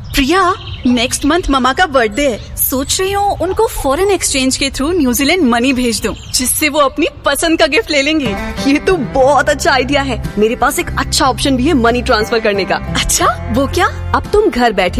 प्रिया, next month mama का birthday है। सोच रही हूँ उनको फॉरेन एक्सचेंज के थ्रू न्यूजीलैंड मनी भेज दूँ, जिससे वो अपनी पसंद का गिफ्ट ले लेंगे। ये तो बहुत अच्छा आइडिया है। मेरे पास एक अच्छा ऑप्शन भी है मनी ट्रांसफर करने का। अच्छा, वो क्या? अब तुम घर बैठे